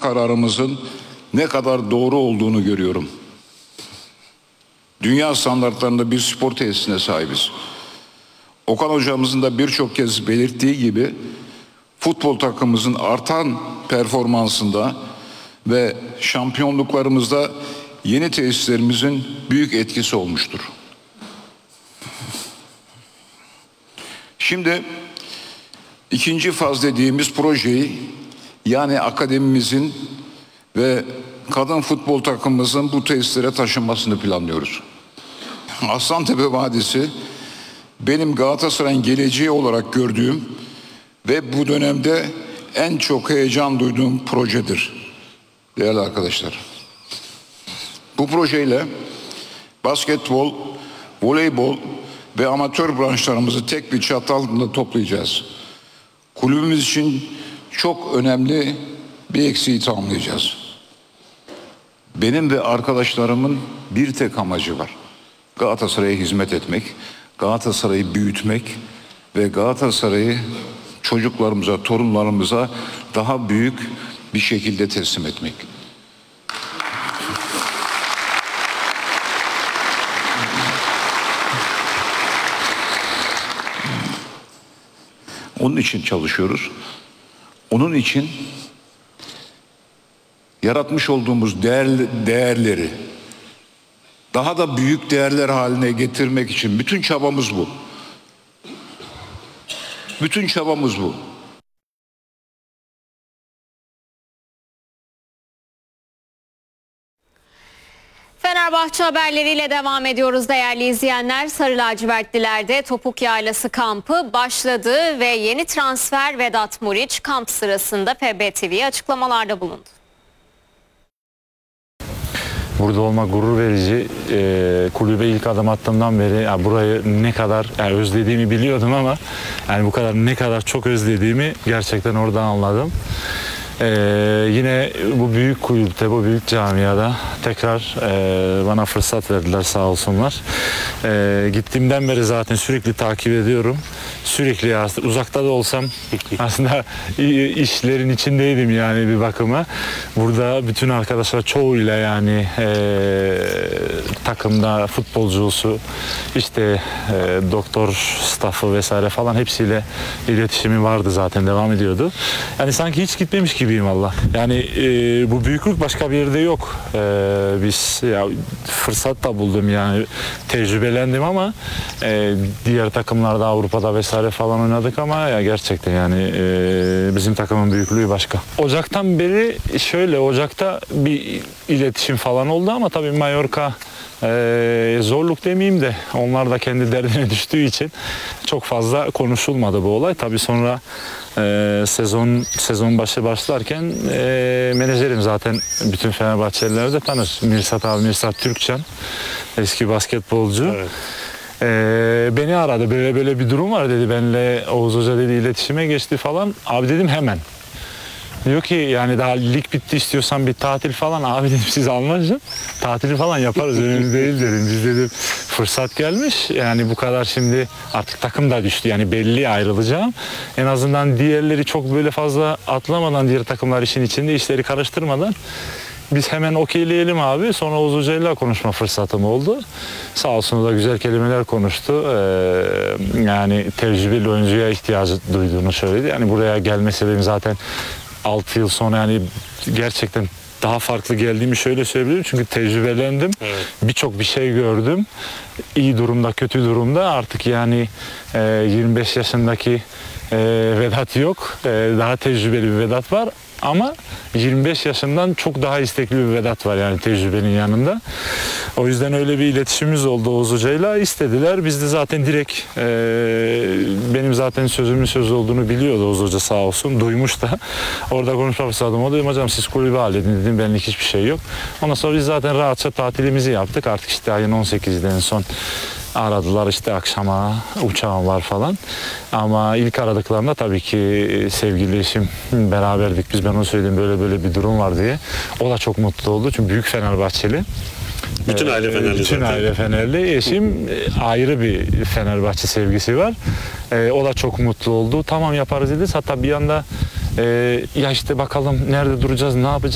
kararımızın ne kadar doğru olduğunu görüyorum. Dünya standartlarında bir spor tesisine sahibiz. Okan hocamızın da birçok kez belirttiği gibi futbol takımımızın artan performansında ve şampiyonluklarımızda yeni tesislerimizin büyük etkisi olmuştur. Şimdi ikinci faz dediğimiz projeyi, yani akademimizin ve kadın futbol takımımızın bu tesislere taşınmasını planlıyoruz. Aslantepe Vadisi benim Galatasaray'ın geleceği olarak gördüğüm ve bu dönemde en çok heyecan duyduğum projedir değerli arkadaşlar. Bu projeyle basketbol, voleybol ve amatör branşlarımızı tek bir çatı altında toplayacağız. Kulübümüz için çok önemli bir eksiği tamamlayacağız. Benim ve arkadaşlarımın bir tek amacı var: Galatasaray'a hizmet etmek, Galatasaray'ı büyütmek ve Galatasaray'ı çocuklarımıza, torunlarımıza daha büyük bir şekilde teslim etmek. Onun için çalışıyoruz. Onun için yaratmış olduğumuz değerleri daha da büyük değerler haline getirmek için bütün çabamız bu. Bütün çabamız bu. Fenerbahçe haberleriyle devam ediyoruz değerli izleyenler. Sarı lacivertlilerde Topuk Yaylası kampı başladı ve yeni transfer Vedat Muriç kamp sırasında FB TV'ye açıklamalarda bulundu. Burada olmak gurur verici. Kulübe ilk adım attığımdan beri burayı ne kadar özlediğimi biliyordum ama bu kadar ne kadar çok özlediğimi gerçekten oradan anladım. Yine bu büyük kulüpte, bu büyük camiada tekrar bana fırsat verdiler, sağ olsunlar. Gittiğimden beri zaten sürekli takip ediyorum. Sürekli uzakta da olsam aslında işlerin içindeydim yani bir bakıma. Burada bütün arkadaşlar çoğuyla yani takımda futbolcusu, işte doktor staffı vesaire falan hepsiyle iletişimi vardı, zaten devam ediyordu. Yani sanki hiç gitmemiş gibiyim valla. Yani bu büyüklük başka bir yerde yok. Biz fırsat da buldum yani, tecrübelendim ama diğer takımlarda Avrupa'da vesaire falan oynadık ama gerçekten yani bizim takımın büyüklüğü başka. Ocaktan beri şöyle, Ocak'ta bir iletişim falan oldu ama tabii Mallorca zorluk demeyeyim de onlar da kendi derdine düştüğü için çok fazla konuşulmadı bu olay. Tabii sonra sezon başı başlarken menajerim zaten bütün Fenerbahçeliler de tanır. Mirsat Türkçen, eski basketbolcu. Evet. Beni aradı, böyle bir durum var dedi, benimle Oğuz Hoca dedi iletişime geçti falan. Abi dedim hemen. Diyor ki yani daha lig bitti, istiyorsan bir tatil falan. Abi dedim siz anlaşın, tatili falan yaparız, önemli değil dedim. Biz dedim fırsat gelmiş yani, bu kadar şimdi artık takım da düştü yani, belli ayrılacağım. En azından diğerleri çok böyle fazla atlamadan, diğer takımlar işin içinde, işleri karıştırmadan biz hemen okeyleyelim abi. Sonra Oğuz Hoca'yla konuşma fırsatım oldu. Sağ olsun, o da güzel kelimeler konuştu. Yani tecrübeli oyuncuya ihtiyacı duyduğunu söyledi. Yani buraya gelme sebebim zaten 6 yıl sonra yani gerçekten daha farklı geldiğimi şöyle söyleyebilirim. Çünkü tecrübelendim. Evet. Birçok bir şey gördüm. İyi durumda, kötü durumda. Artık yani 25 yaşındaki Vedat yok. Daha tecrübeli bir Vedat var. Ama 25 yaşından çok daha istekli bir Vedat var yani tecrübenin yanında. O yüzden öyle bir iletişimimiz oldu Oğuz Hoca'yla. İstediler. Biz de zaten direkt benim zaten sözümün söz olduğunu biliyordu Oğuz Hoca, sağ olsun. Duymuş da. Orada konuşma fırsatım oldu. Dedim hocam siz kulübü halledin dedim. Benlik hiçbir şey yok. Ondan sonra biz zaten rahatça tatilimizi yaptık. Artık işte ayın 18'de en son aradılar, işte akşama uçağım var falan. Ama ilk aradıklarında tabii ki sevgili eşim beraberdik. Ben ona söyledim böyle bir durum var diye. O da çok mutlu oldu çünkü büyük Fenerbahçeli. Bütün aile Fenerli. Bütün aile Fenerli. Eşim ayrı bir Fenerbahçe sevgisi var. O da çok mutlu oldu. Tamam yaparız dedi. Hatta bir anda ya işte bakalım nerede duracağız, ne yapacağız.